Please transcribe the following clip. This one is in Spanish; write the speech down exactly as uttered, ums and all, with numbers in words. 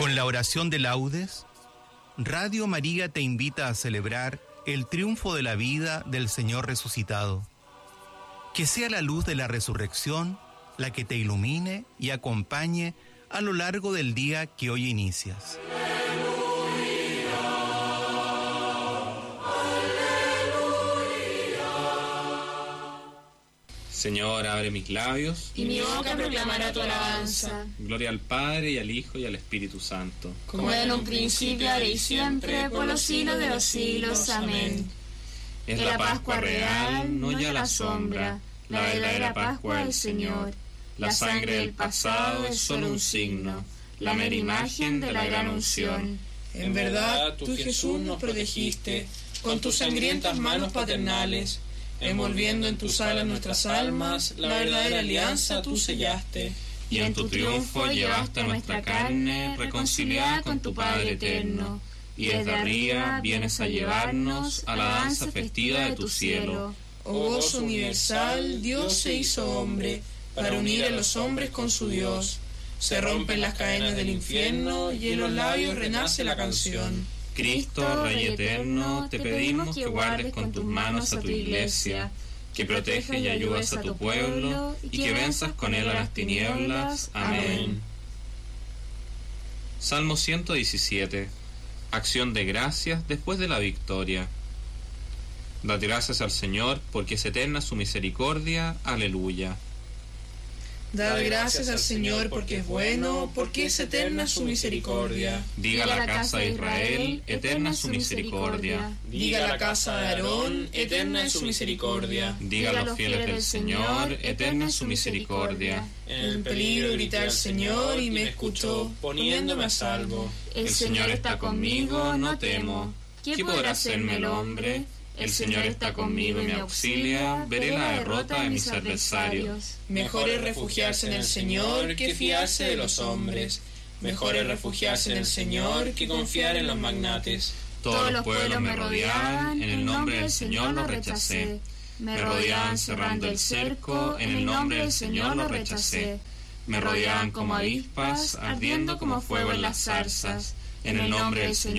Con la oración de laudes, Radio María te invita a celebrar el triunfo de la vida del Señor resucitado. Que sea la luz de la resurrección la que te ilumine y acompañe a lo largo del día que hoy inicias. Señor, abre mis labios, y mi boca proclamará tu alabanza. Gloria al Padre, y al Hijo, y al Espíritu Santo. Como en un principio, ahora y siempre, por los siglos de los siglos. Amén. Es la Pascua real, no ya la sombra, la verdadera Pascua del Señor. La sangre del pasado es solo un signo, la mera imagen de la gran unción. En verdad, tú, Jesús, nos protegiste con tus sangrientas manos paternales, envolviendo en tus alas nuestras almas, la verdadera alianza tú sellaste. Y en tu triunfo llevaste a nuestra carne reconciliada con tu Padre eterno, y desde arriba vienes a llevarnos a la danza festiva de tu cielo. Oh gozo universal, Dios se hizo hombre, para unir a los hombres con su Dios. Se rompen las cadenas del infierno, y en los labios renace la canción. Cristo, Rey eterno, te pedimos que guardes con tus manos a tu iglesia, que protejas y ayudes a tu pueblo, y que venzas con él a las tinieblas. Amén. Salmo ciento diecisiete. Acción de gracias después de la victoria. Dad gracias al Señor, porque es eterna su misericordia. Aleluya. Dad gracias al Señor porque es bueno, porque es eterna su misericordia. Diga la casa de Israel, eterna su misericordia. Diga la casa de Aarón, eterna es su misericordia. Diga los fieles del Señor, eterna es su misericordia. En el peligro grité al Señor y me escuchó, poniéndome a salvo. El Señor está conmigo, no temo. ¿Qué podrá hacerme el hombre? El Señor está conmigo y me auxilia, veré la derrota de mis adversarios. Mejor es refugiarse en el Señor que fiarse de los hombres. Mejor es refugiarse en el Señor que confiar en los magnates. Todos los pueblos me rodeaban, en el nombre del Señor los rechacé. Me rodeaban cerrando el cerco, en el nombre del Señor los rechacé. Me rodeaban como avispas, ardiendo como fuego en las zarzas, en el nombre del Señor